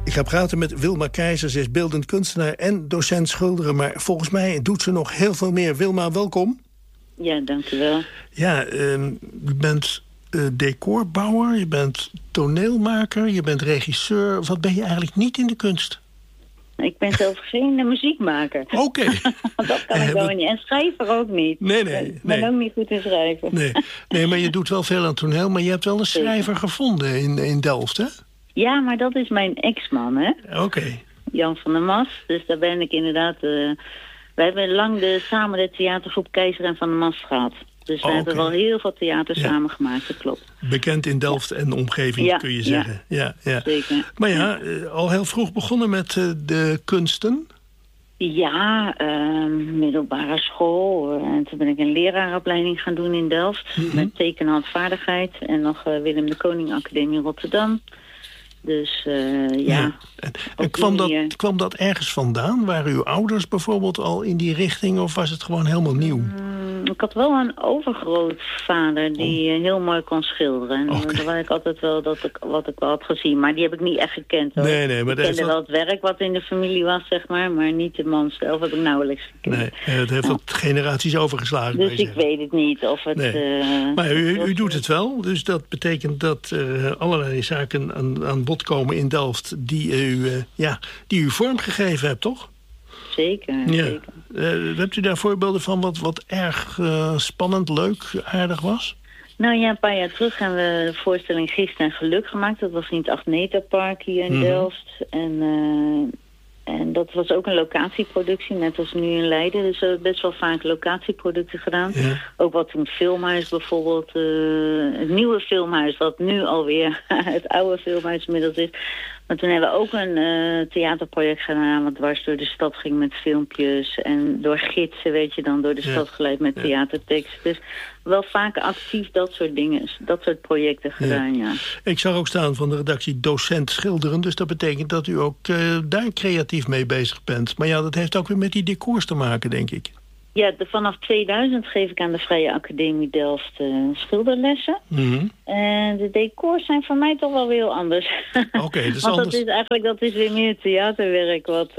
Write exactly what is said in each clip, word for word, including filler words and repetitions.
Ik ga praten met Wilma Keizer. Ze is beeldend kunstenaar en docent schilderen. Maar volgens mij doet ze nog heel veel meer. Wilma, welkom. Ja, dank u wel. Ja, uh, u bent uh, decorbouwer, je bent toneelmaker, je bent regisseur. Wat ben je eigenlijk niet in de kunst? Ik ben zelf geen uh, muziekmaker. Oké. Okay. Dat kan ik wel niet. En schrijver ook niet. Nee, nee. Ik ben nee. ook niet goed in schrijven. Nee. nee, maar je doet wel veel aan toneel. Maar je hebt wel een schrijver gevonden in, in Delft, hè? Ja, maar dat is mijn ex-man, hè? Oké. Okay. Jan van der Mas. Dus daar ben ik inderdaad... Uh, wij hebben lang de, samen de theatergroep Keizer en van der Mas gehad. Dus we oh, hebben okay. wel heel veel theater ja. samen gemaakt, dat klopt. Bekend in Delft ja. en de omgeving, ja, kun je zeggen. Ja. Ja, ja. Zeker. Maar ja, uh, al heel vroeg begonnen met uh, de kunsten? Ja, uh, middelbare school. Uh, en toen ben ik een leraaropleiding gaan doen in Delft. Mm-hmm. Met teken- en handvaardigheid. En nog uh, Willem de Koning Academie Rotterdam. Dus uh, ja. ja. En, en kwam, dat, kwam dat ergens vandaan? Waren uw ouders bijvoorbeeld al in die richting? Of was het gewoon helemaal nieuw? Um, ik had wel een overgrootvader die oh. heel mooi kon schilderen. En okay. daar was ik altijd wel dat ik, wat ik wel had gezien. Maar die heb ik niet echt gekend. Hoor. Nee, nee, maar ik kende wel het werk wat in de familie was, zeg maar. Maar niet de man zelf heb ik nauwelijks gekend. Nee, het heeft wat ja. generaties overgeslagen. Dus ik zeggen. weet het niet of het... Nee. Uh, maar u, u doet het wel. Dus dat betekent dat uh, allerlei zaken aan, aan bod komen in Delft die u, uh, ja, die u vormgegeven hebt, toch? Zeker, ja. zeker. Uh, hebt u daar voorbeelden van wat, wat erg uh, spannend, leuk, aardig was? Nou ja, een paar jaar terug hebben we de voorstelling Gist en Geluk gemaakt. Dat was in het Agneta Park hier in mm-hmm. Delft. En, uh, en dat was ook een locatieproductie, net als nu in Leiden. Dus we hebben best wel vaak locatieproducten gedaan. Ja. Ook wat toen Filmhuis bijvoorbeeld, uh, het nieuwe Filmhuis, wat nu alweer het oude Filmhuis inmiddels is. Maar toen hebben we ook een uh, theaterproject gedaan, wat dwars door de stad ging met filmpjes. En door gidsen werd je dan door de ja. stad geleid met ja. theatertekst. Dus wel vaak actief dat soort dingen, dat soort projecten gedaan, ja. ja. Ik zag ook staan van de redactie docent schilderen. Dus dat betekent dat u ook uh, daar creatief mee bezig bent. Maar ja, dat heeft ook weer met die decors te maken, denk ik. Ja, de, vanaf tweeduizend geef ik aan de Vrije Academie Delft uh, schilderlessen. Mm-hmm. En de decors zijn voor mij toch wel weer heel anders. Oké, okay, dat is Want anders. dat is eigenlijk dat is weer meer theaterwerk wat,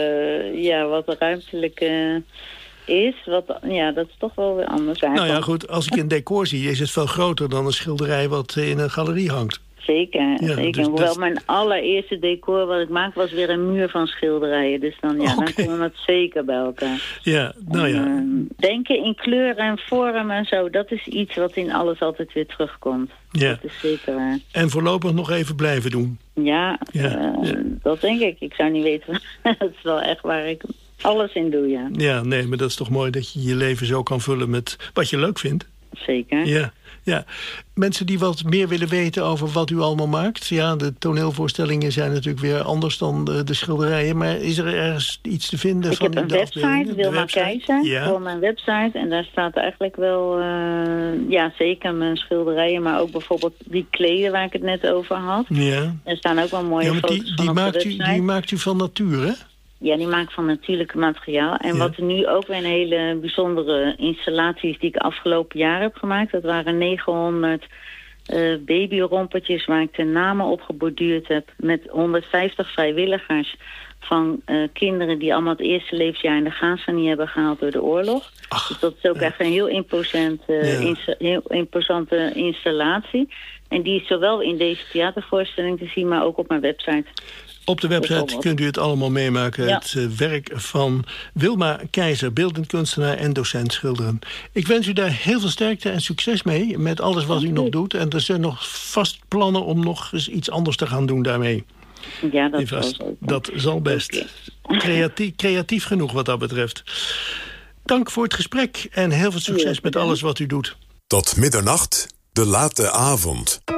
uh, ja, wat ruimtelijk uh, is. Wat, ja, dat is toch wel weer anders eigenlijk. Nou ja, goed, als ik een decor zie, is het veel groter dan een schilderij wat in een galerie hangt. Zeker, ja, zeker. Dus, Hoewel dus... mijn allereerste decor wat ik maakte was weer een muur van schilderijen. Dus dan, ja, okay. dan komen het zeker bij elkaar. Ja, nou ja. En, uh, denken in kleur en vorm en zo, dat is iets wat in alles altijd weer terugkomt. Ja. Dat is zeker waar. En voorlopig nog even blijven doen. Ja, ja, uh, ja. dat denk ik. Ik zou niet weten. Dat is wel echt waar ik alles in doe, ja. Ja, nee, maar dat is toch mooi dat je je leven zo kan vullen met wat je leuk vindt. Zeker. Ja. Ja, mensen die wat meer willen weten over wat u allemaal maakt. Ja, de toneelvoorstellingen zijn natuurlijk weer anders dan de, de schilderijen. Maar is er ergens iets te vinden ik van heb een website, Wilma Keizer, ja. voor mijn website. En daar staat eigenlijk wel, uh, ja, zeker mijn schilderijen. Maar ook bijvoorbeeld die kleden waar ik het net over had. Ja. Er staan ook wel mooie ja, foto's die, van die op maakt de u, website. Die maakt u van natuur, hè? Ja, die maak ik van natuurlijke materiaal. En ja. wat er nu ook weer een hele bijzondere installatie is die ik afgelopen jaar heb gemaakt. Dat waren negenhonderd uh, babyrompertjes waar ik de namen op geborduurd heb. Met honderdvijftig vrijwilligers van uh, kinderen die allemaal het eerste levensjaar in de Gaza niet hebben gehaald door de oorlog. Ach, dus dat is ook ja. echt een heel, imposant, uh, ja. insta- heel imposante installatie. En die is zowel in deze theatervoorstelling te zien, maar ook op mijn website. Op de website kunt u het allemaal meemaken. Ja. Het uh, werk van Wilma Keizer, beeldend kunstenaar en docent schilderen. Ik wens u daar heel veel sterkte en succes mee met alles wat u nog doet. En er zijn nog vast plannen om nog eens iets anders te gaan doen daarmee. Ja, dat, vast, zal dat zal best. Creatief, creatief genoeg wat dat betreft. Dank voor het gesprek en heel veel succes met alles wat u doet. Tot middernacht, de late avond.